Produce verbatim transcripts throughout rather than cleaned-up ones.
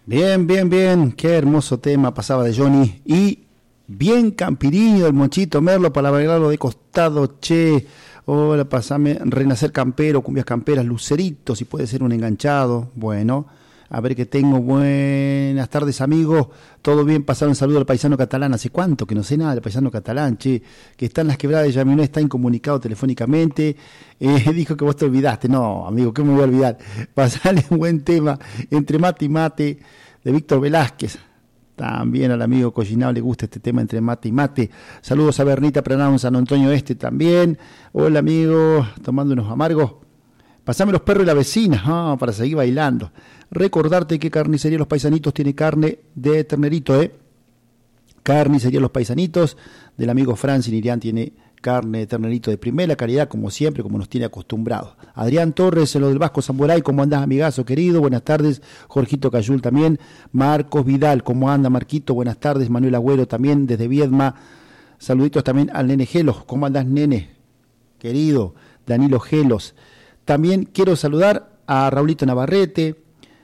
Bien, bien, bien, qué hermoso tema pasaba de Johnny. Y bien campirino el Monchito Merlo para bailarlo de costado, che. Hola, pasame Renacer Campero, cumbias camperas, Lucerito, si puede ser un enganchado. Bueno, a ver qué tengo. Buenas tardes, amigos. Todo bien, pasar un saludo al paisano catalán. Hace cuánto que no sé nada del paisano catalán, che. Que está en las quebradas de Yaminé, está incomunicado telefónicamente. Eh, dijo que vos te olvidaste. No, amigo, ¿qué me voy a olvidar? Pasarle un buen tema entre mate y mate de Víctor Velázquez. También al amigo Collinao le gusta este tema entre mate y mate. Saludos a Bernita Pranado en San Antonio Este también. Hola, amigo, tomando unos amargos. Pasame los perros y la vecina, ah, para seguir bailando. Recordarte que Carnicería Los Paisanitos tiene carne de ternerito, ¿eh? Carnicería Los Paisanitos del amigo Francis Nirián tiene carne de ternerito de primera calidad, como siempre, como nos tiene acostumbrados. Adrián Torres, en lo del Vasco Zamboray, ¿cómo andás, amigazo querido? Buenas tardes. Jorgito Cayul también. Marcos Vidal, ¿cómo anda, Marquito? Buenas tardes. Manuel Agüero también, desde Viedma. Saluditos también al nene Gelos. ¿Cómo andás, nene? Querido. Danilo Gelos. También quiero saludar a Raulito Navarrete,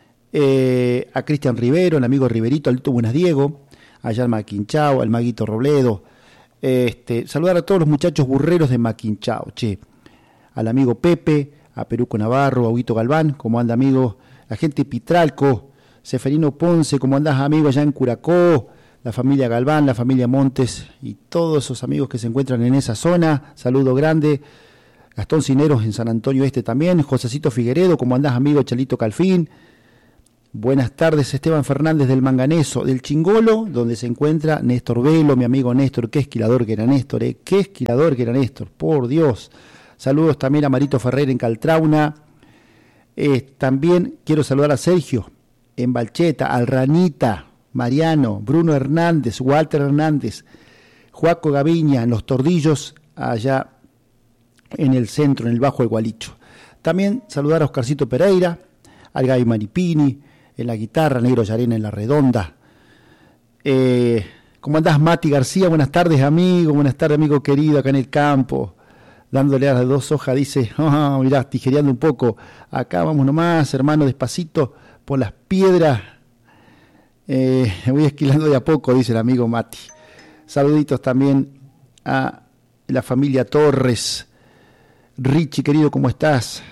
eh, a Cristian Rivero, el amigo Riverito, al Lito Buenas Diego, a Yan Maquinchao, al Maguito Robledo. Este, saludar a todos los muchachos burreros de Maquinchao, che, al amigo Pepe, a Peruco Navarro, a Huguito Galván, ¿cómo anda, amigo? La gente Pitralco, Seferino Ponce, ¿cómo andás, amigo? Allá en Curacó, la familia Galván, la familia Montes y todos esos amigos que se encuentran en esa zona, saludo grande. Gastón Cineros en San Antonio Este también, Josecito Figueredo, ¿cómo andás, amigo? Chalito Calfín. Buenas tardes, Esteban Fernández del Manganeso, del Chingolo, donde se encuentra Néstor Velo, mi amigo Néstor. Qué esquilador que era Néstor, ¿eh? Qué esquilador que era Néstor, por Dios. Saludos también a Marito Ferrer en Caltrauna. Eh, también quiero saludar a Sergio en Balcheta, al Ranita, Mariano, Bruno Hernández, Walter Hernández, Joaco Gaviña, en Los Tordillos, allá en el centro, en el Bajo del Gualicho. También saludar a Oscarcito Pereira, al Gaby Maripini, en la guitarra, Negro Yarena en la redonda. Eh, ¿Cómo andás, Mati García? Buenas tardes, amigo. Buenas tardes, amigo querido, acá en el campo. Dándole a las dos hojas, dice, oh, mirá, tijereando un poco. Acá vamos nomás, hermano, despacito, por las piedras. Eh, voy esquilando de a poco, dice el amigo Mati. Saluditos también a la familia Torres. Richie, querido, ¿cómo estás?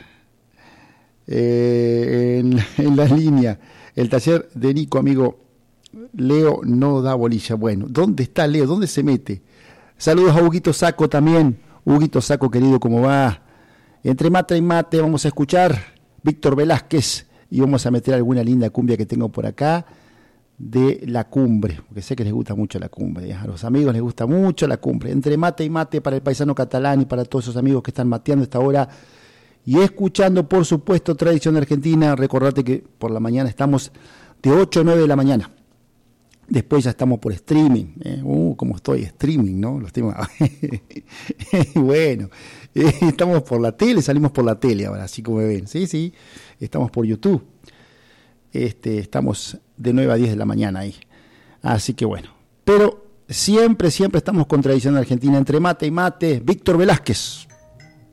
Eh, en, en la línea, el taller de Nico, amigo Leo, no da bolilla. Bueno, ¿dónde está Leo? ¿Dónde se mete? Saludos a Huguito Saco también. Huguito Saco, querido, ¿cómo va? Entre mate y mate vamos a escuchar Víctor Velázquez y vamos a meter alguna linda cumbia que tengo por acá de la cumbre, porque sé que les gusta mucho la cumbre, ¿eh? A los amigos les gusta mucho la cumbre. Entre mate y mate para el paisano catalán y para todos esos amigos que están mateando a esta hora y escuchando, por supuesto, Tradición Argentina. Recordate que por la mañana estamos de ocho a nueve de la mañana. Después ya estamos por streaming. ¿eh? Uh, como estoy, streaming, ¿no? Los temas. Bueno, eh, estamos por la tele, salimos por la tele ahora, así como me ven. Sí, sí, estamos por YouTube. Este, estamos de nueve a diez de la mañana ahí. Así que bueno. Pero siempre, siempre estamos con Tradición Argentina. Entre mate y mate, Víctor Velázquez.